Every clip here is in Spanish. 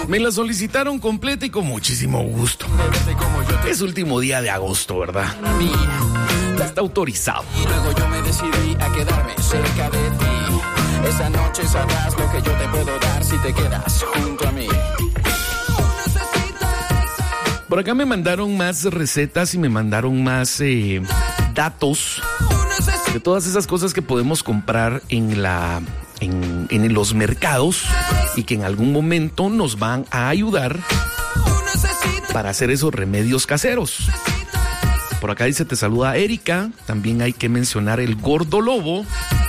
Me la solicitaron completa y con muchísimo gusto. Es último día de agosto, ¿verdad? Está autorizado. Y luego yo me decidí a quedarme cerca de ti. Esa noche sabrás lo que yo te puedo dar si te quedas junto a mí. Por acá me mandaron más recetas y me mandaron más datos de todas esas cosas que podemos comprar en los mercados y que en algún momento nos van a ayudar para hacer esos remedios caseros. Por acá dice, te saluda Erika. También hay que mencionar el gordo lobo.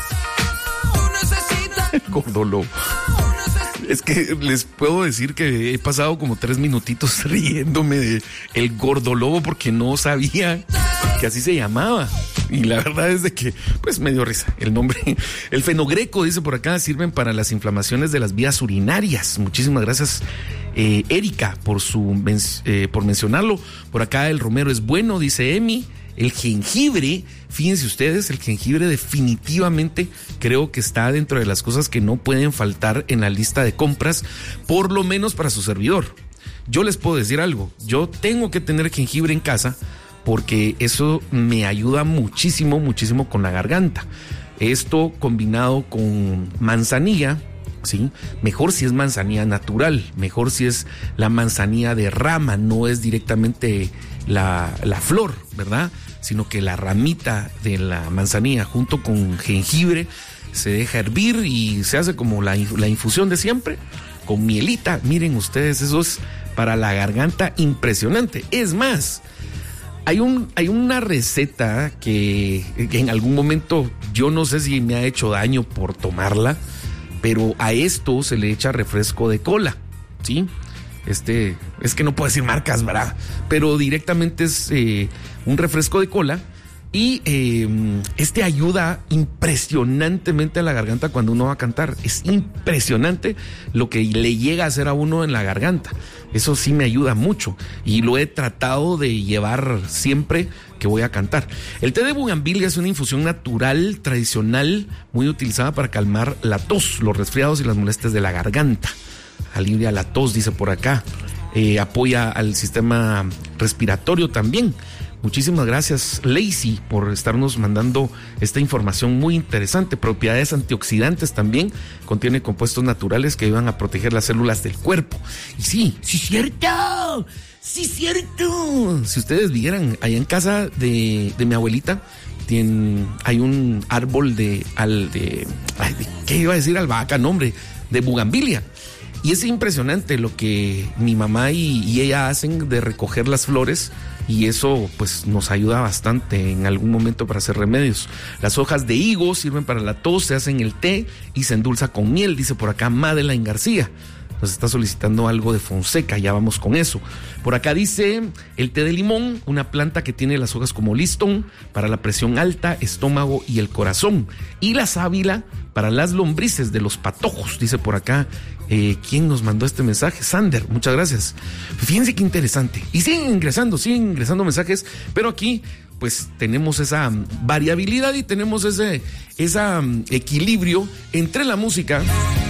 El gordo lobo. Es que les puedo decir que he pasado como 3 minutitos riéndome de el gordo lobo porque no sabía que así se llamaba. Y la verdad es de que, pues me dio risa el nombre. El fenogreco, dice por acá, sirven para las inflamaciones de las vías urinarias. Muchísimas gracias, Erika, por mencionarlo. Por acá el romero es bueno, dice Emi. El jengibre, fíjense ustedes, el jengibre definitivamente creo que está dentro de las cosas que no pueden faltar en la lista de compras, por lo menos para su servidor. Yo les puedo decir algo, yo tengo que tener jengibre en casa porque eso me ayuda muchísimo, muchísimo con la garganta. Esto combinado con manzanilla, ¿sí? Mejor si es manzanilla natural, mejor si es la manzanilla de rama, no es directamente la flor, ¿verdad? Sino que la ramita de la manzanilla junto con jengibre se deja hervir y se hace como la infusión de siempre, con mielita. Miren ustedes, eso es para la garganta impresionante. Es más, hay una receta que en algún momento yo no sé si me ha hecho daño por tomarla, pero a esto se le echa refresco de cola, ¿sí? Es que no puedo decir marcas, ¿verdad? Pero directamente es un refresco de cola y ayuda impresionantemente a la garganta cuando uno va a cantar. Es impresionante lo que le llega a hacer a uno en la garganta. Eso sí me ayuda mucho y lo he tratado de llevar siempre que voy a cantar. El té de bugambilia es una infusión natural, tradicional, muy utilizada para calmar la tos, los resfriados y las molestias de la garganta. Alivia la tos, dice por acá. Apoya al sistema respiratorio también. Muchísimas gracias, Lacey, por estarnos mandando esta información muy interesante. Propiedades antioxidantes también. Contiene compuestos naturales que ayudan a proteger las células del cuerpo. Y sí, cierto. Sí, cierto. Si ustedes vieran, allá en casa de mi abuelita, hay un árbol ¿qué iba a decir? Albahaca, nombre, de bugambilia. Y es impresionante lo que mi mamá y ella hacen de recoger las flores y eso pues nos ayuda bastante en algún momento para hacer remedios. Las hojas de higo sirven para la tos, se hacen el té y se endulza con miel, dice por acá Madeleine García. Nos está solicitando algo de Fonseca, ya vamos con eso. Por acá dice el té de limón, una planta que tiene las hojas como listón para la presión alta, estómago y el corazón. Y la sábila para las lombrices de los patojos, dice por acá. ¿Quién nos mandó este mensaje? Sander, muchas gracias. Fíjense qué interesante. Y siguen ingresando mensajes, pero aquí pues tenemos esa variabilidad y tenemos ese equilibrio entre la música